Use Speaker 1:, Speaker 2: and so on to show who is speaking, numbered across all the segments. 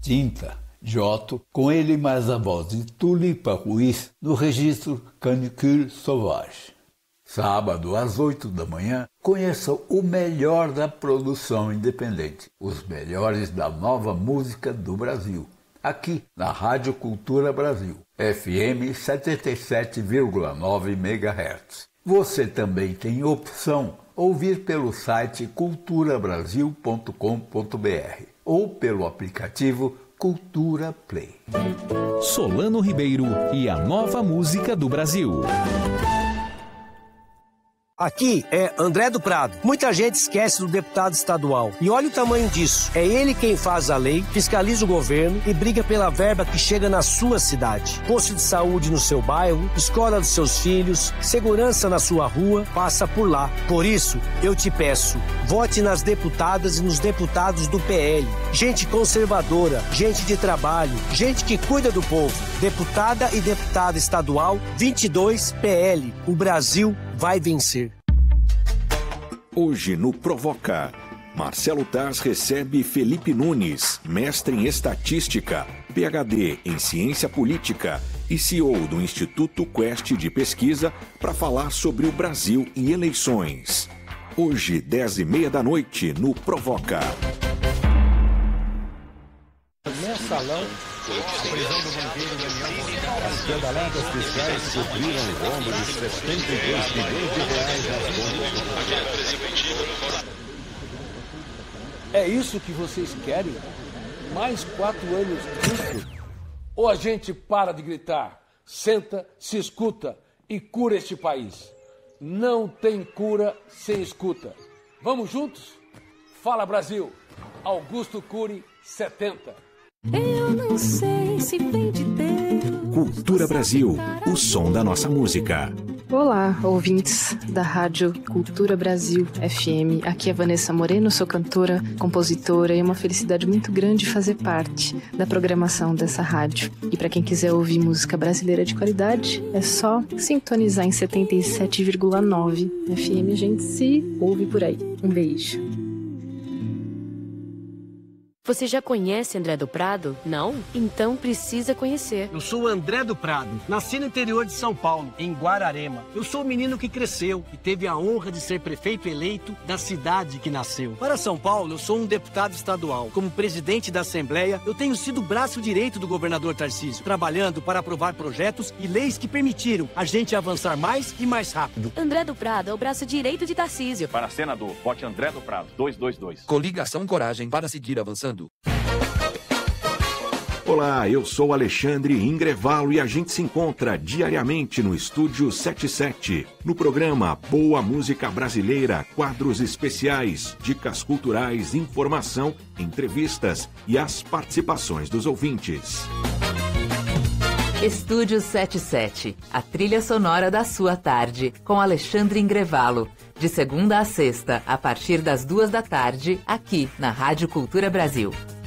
Speaker 1: Tinta, Giotto, com ele mais a voz de Tulipa Ruiz no registro Canicule Sauvage. Sábado, às 8 da manhã, conheça o melhor da produção independente, os melhores da nova música do Brasil, aqui na Rádio Cultura Brasil, FM 77,9 MHz. Você também tem opção ouvir pelo site culturabrasil.com.br ou pelo aplicativo Cultura Play.
Speaker 2: Solano Ribeiro e a nova música do Brasil.
Speaker 3: Aqui é André do Prado. Muita gente esquece do deputado estadual. E olha o tamanho disso. É ele quem faz a lei, fiscaliza o governo e briga pela verba que chega na sua cidade. Posto de saúde no seu bairro, escola dos seus filhos, segurança na sua rua, passa por lá. Por isso, eu te peço, vote nas deputadas e nos deputados do PL. Gente conservadora, gente de trabalho, gente que cuida do povo. Deputada e deputada estadual 22 PL. O Brasil vai vencer.
Speaker 4: Hoje no Provoca, Marcelo Taz recebe Felipe Nunes, mestre em estatística, PhD em ciência política e CEO do Instituto Quest de Pesquisa, para falar sobre o Brasil e eleições. Hoje, 10h30 da noite, no Provoca.
Speaker 5: Mensalão, a prisão do banqueiro Daniel. As pedaladas fiscais subiram o rombo de 72 bilhões de reais nas contas.
Speaker 6: É isso que vocês querem? Mais 4 anos disso? Ou a gente para de gritar, senta, se escuta e cura este país? Não tem cura sem escuta. Vamos juntos? Fala, Brasil! Augusto Cury, 70.
Speaker 7: Eu não sei se vem de Deus.
Speaker 4: Cultura Brasil, o som da nossa música.
Speaker 8: Olá, ouvintes da Rádio Cultura Brasil FM. Aqui é Vanessa Moreno, sou cantora, compositora e é uma felicidade muito grande fazer parte da programação dessa rádio. E para quem quiser ouvir música brasileira de qualidade, é só sintonizar em 77,9 FM. A gente se ouve por aí. Um beijo.
Speaker 9: Você já conhece André do Prado? Não? Então precisa conhecer.
Speaker 3: Eu sou o André do Prado. Nasci no interior de São Paulo, em Guararema. Eu sou o menino que cresceu e teve a honra de ser prefeito eleito da cidade que nasceu. Para São Paulo, eu sou um deputado estadual. Como presidente da Assembleia, eu tenho sido o braço direito do governador Tarcísio, trabalhando para aprovar projetos e leis que permitiram a gente avançar mais e mais rápido.
Speaker 9: André do Prado é o braço direito de Tarcísio.
Speaker 10: Para senador, vote André do Prado, 222.
Speaker 2: Coligação Coragem para seguir avançando.
Speaker 4: Olá, eu sou Alexandre Ingrevalo e a gente se encontra diariamente no Estúdio 77, no programa Boa Música Brasileira, quadros especiais, dicas culturais, informação, entrevistas e as participações dos ouvintes.
Speaker 11: Estúdio 77, a trilha sonora da sua tarde, com Alexandre Ingrevalo. De segunda a sexta, a partir das 2 da tarde, aqui na Rádio Cultura Brasil.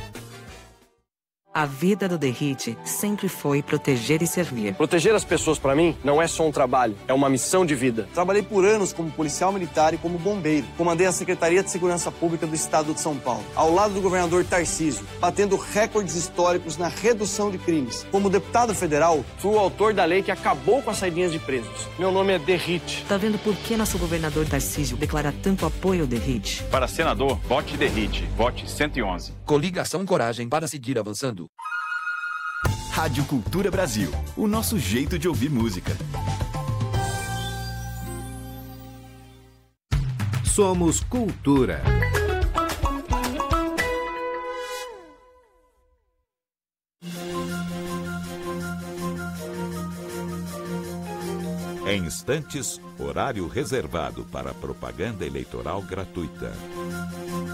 Speaker 12: A vida do Derrite sempre foi proteger e servir.
Speaker 13: Proteger as pessoas, para mim, não é só um trabalho, é uma missão de vida.
Speaker 14: Trabalhei por anos como policial militar e como bombeiro. Comandei a Secretaria de Segurança Pública do Estado de São Paulo, ao lado do governador Tarcísio, batendo recordes históricos na redução de crimes. Como deputado federal,
Speaker 13: fui o autor da lei que acabou com as saidinhas de presos. Meu nome é Derrite.
Speaker 12: Tá vendo por que nosso governador Tarcísio declara tanto apoio ao Derrite?
Speaker 10: Para senador, vote Derrite, vote 111.
Speaker 2: Coligação Coragem para seguir avançando.
Speaker 15: Rádio Cultura Brasil, o nosso jeito de ouvir música.
Speaker 16: Somos Cultura.
Speaker 17: Em instantes, horário reservado para propaganda eleitoral gratuita.